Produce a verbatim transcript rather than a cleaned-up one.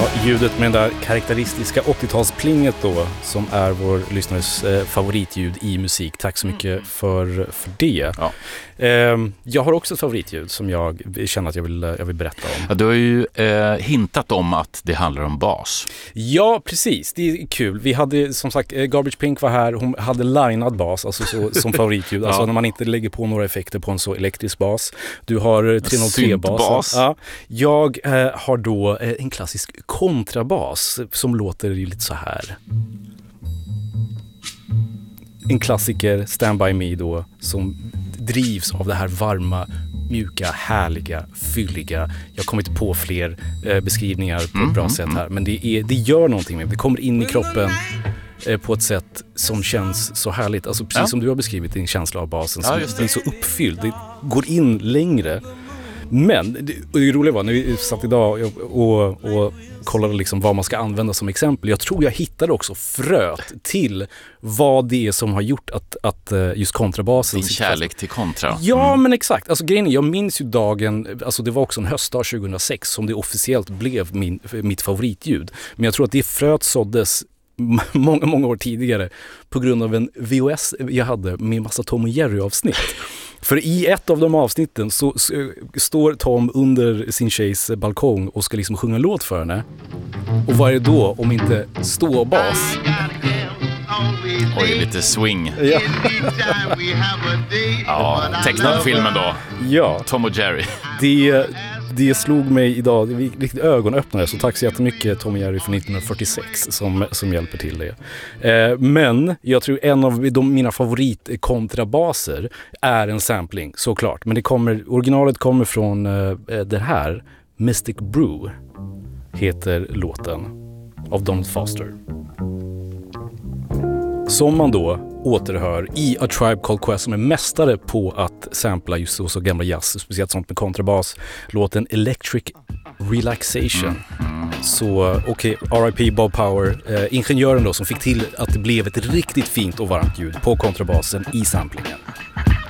Ja, ljudet med det där karaktäristiska åttiotalsplinget då, som är vår lyssnares eh, favoritljud i musik. Tack så mycket mm. för, för det. Ja. Eh, jag har också ett favoritljud som jag känner att jag vill, jag vill berätta om. Ja, du har ju eh, hintat om att det handlar om bas. Ja, precis. Det är kul. Vi hade, som sagt, Garbage Pink var här. Hon hade linead bas, alltså så, som favoritljud. Alltså ja. När man inte lägger på några effekter på en så elektrisk bas. Du har tre noll tre-bas. Ja. Jag eh, har då eh, en klassisk kontrabas som låter ju lite så här. En klassiker, Stand By Me då, som drivs av det här varma, mjuka, härliga, fylliga. Jag kommer inte på fler eh, beskrivningar på ett bra mm, sätt här, men det, är, det gör någonting med det. Det kommer in i kroppen eh, på ett sätt som känns så härligt. Alltså precis ja. som du har beskrivit din känsla av basen, som ja, blir så uppfylld. Det går in längre. Men det, det roliga var när vi satt idag och, och, och kollade liksom vad man ska använda som exempel. Jag tror jag hittade också fröet till vad det är som har gjort att, att just kontrabasen... Din kärlek till kontra. Ja, mm. men exakt. Alltså grejen är, jag minns ju dagen, alltså det var också en höstdag tjugohundrasex som det officiellt blev min, mitt favoritljud. Men jag tror att det fröet såddes många, många år tidigare på grund av en V H S jag hade med massa Tom och Jerry-avsnitt. För i ett av de avsnitten så, så står Tom under sin tjejs balkong och ska liksom sjunga en låt för henne. Och vad är det då om inte ståbas? Oj, lite swing. Ja, ja tecknad filmen då. Ja. Tom och Jerry. Det... Det slog mig idag, det var riktigt ögonöppnare, så tack så jättemycket Tom och Jerry från nittonhundrafyrtiosex som, som hjälper till det. Eh, men jag tror en av de, mina favoritkontrabaser är en sampling, såklart. Men det kommer, originalet kommer från eh, det här, Mystic Brew heter låten av Donald Foster. Som man då återhör i A Tribe Called Quest, som är mästare på att sampla just så, så gamla jazz, speciellt sånt med kontrabas, låten Electric Relaxation. Mm. Så okej, okay, R I P Bob Power, eh, ingenjören då som fick till att det blev ett riktigt fint och varmt ljud på kontrabasen i samplingen.